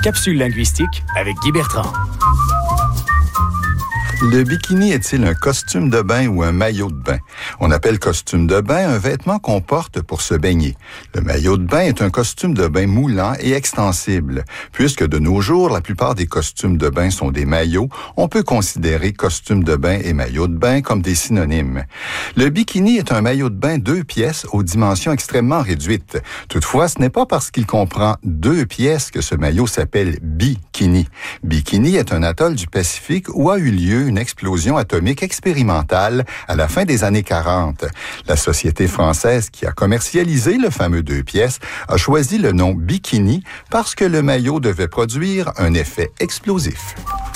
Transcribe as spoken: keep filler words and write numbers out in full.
Capsule linguistique avec Guy Bertrand. Le bikini est-il un costume de bain ou un maillot de bain? On appelle costume de bain un vêtement qu'on porte pour se baigner. Le maillot de bain est un costume de bain moulant et extensible. Puisque de nos jours, la plupart des costumes de bain sont des maillots, on peut considérer costume de bain et maillot de bain comme des synonymes. Le bikini est un maillot de bain deux pièces aux dimensions extrêmement réduites. Toutefois, ce n'est pas parce qu'il comprend deux pièces que ce maillot s'appelle bikini. Bikini est un atoll du Pacifique où a eu lieu une explosion atomique expérimentale à la fin des années quarante. La société française qui a commercialisé le fameux deux pièces a choisi le nom bikini parce que le maillot devait produire un effet explosif.